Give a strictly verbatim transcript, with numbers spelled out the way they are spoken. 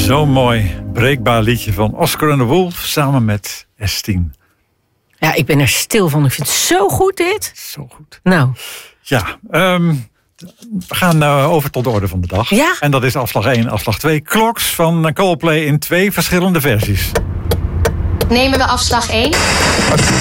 Zo'n mooi, breekbaar liedje van Oscar and the Wolf samen met S tien. Ja, ik ben er stil van. Ik vind het zo goed, dit. Zo goed. Nou. Ja, um, we gaan uh, over tot de orde van de dag. Ja? En dat is afslag één, afslag twee. Clocks van Coldplay in twee verschillende versies. Nemen we afslag één.